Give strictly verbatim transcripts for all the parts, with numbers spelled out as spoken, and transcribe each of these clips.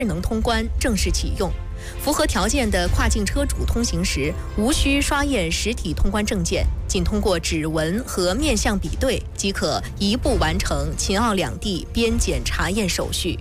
能通关正式启用。符合条件的跨境车主通行时，无需刷验实体通关证件，仅通过指纹和面相比对即可一步完成秦澳两地边检查验手续。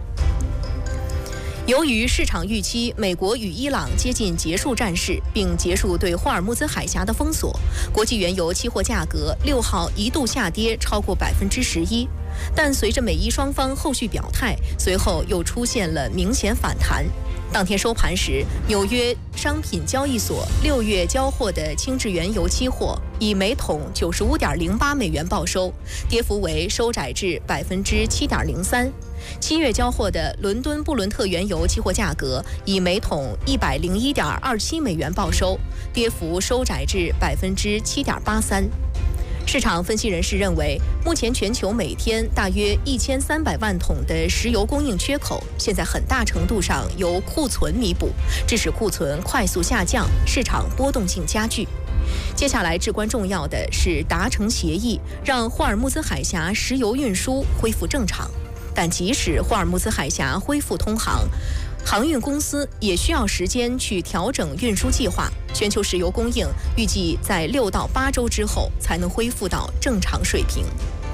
由于市场预期美国与伊朗接近结束战事，并结束对霍尔木兹海峡的封锁，国际原油期货价格六号一度下跌超过百分之十一。但随着美伊双方后续表态，随后又出现了明显反弹。当天收盘时，纽约商品交易所六月交货的轻质原油期货以每桶九十五点零八美元报收，跌幅为收窄至百分之七点零三。七月交货的伦敦布伦特原油期货价格以每桶一百零一点二七美元报收，跌幅收窄至百分之七点八三。市场分析人士认为，目前全球每天大约一千三百万桶的石油供应缺口，现在很大程度上由库存弥补，致使库存快速下降，市场波动性加剧。接下来至关重要的是达成协议，让霍尔木兹海峡石油运输恢复正常。但即使霍尔木兹海峡恢复通航，航运公司也需要时间去调整运输计划。全球石油供应预计在六到八周之后才能恢复到正常水平。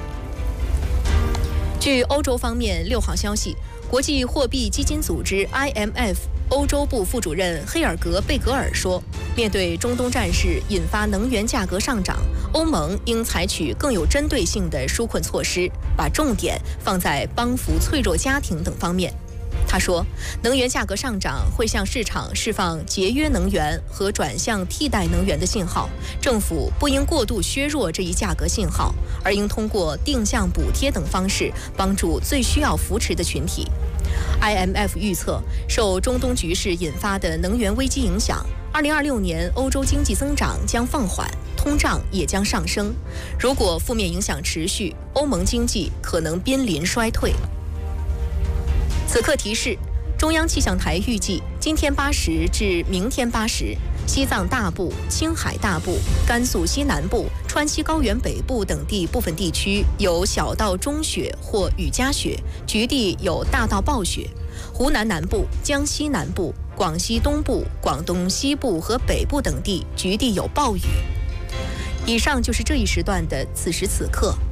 据欧洲方面六号消息，国际货币基金组织 I M F 欧洲部副主任黑尔格贝格尔说，面对中东战事引发能源价格上涨，欧盟应采取更有针对性的纾困措施，把重点放在帮扶脆弱家庭等方面。他说，能源价格上涨会向市场释放节约能源和转向替代能源的信号，政府不应过度削弱这一价格信号，而应通过定向补贴等方式帮助最需要扶持的群体。I M F 预测，受中东局势引发的能源危机影响，二零二六年欧洲经济增长将放缓，通胀也将上升。如果负面影响持续，欧盟经济可能濒临衰退。此刻提示，中央气象台预计今天八时至明天八时，西藏大部、青海大部、甘肃西南部、川西高原北部等地部分地区有小到中雪或雨夹雪，局地有大到暴雪；湖南南部、江西南部、广西东部、广东西部和北部等地局地有暴雨。以上就是这一时段的此时此刻。